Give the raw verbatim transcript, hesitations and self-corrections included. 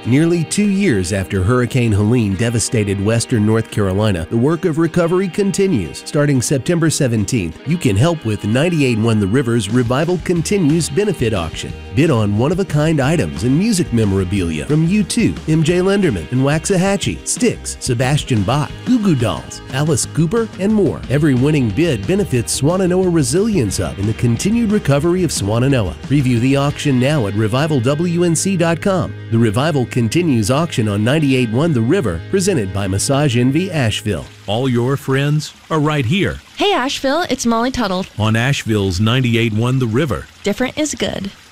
Nearly two years after Hurricane Helene devastated western North Carolina, the work of recovery continues. Starting September seventeenth, you can help with ninety-eight point one The River's Revival Continues benefit auction. Bid on one-of-a-kind items and music memorabilia from U two, M J Lenderman and Waxahachie, Styx, Sebastian Bach, Goo Goo Dolls, Alice Cooper, and more. Every winning bid benefits Swannanoa Resilience Hub and the continued recovery of Swannanoa. Preview the auction now at revival w n c dot com. The Revival Continues auction on ninety-eight point one The River, presented by Massage Envy Asheville. All your friends are right here Hey Asheville, it's Molly Tuttle on Asheville's ninety-eight point one The River. Different is good.